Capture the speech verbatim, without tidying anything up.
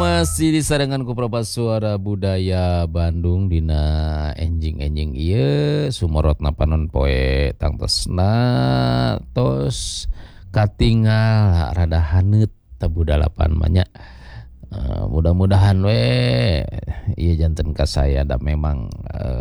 Masih disarankan ku Prapat Suara Budaya Bandung dina enjing-enjing ieu sumorotna panon poe tangtosna tos katingal rada haneut tabudalapan manya. Uh, mudah-mudahan we ieu janten ka saya da memang uh,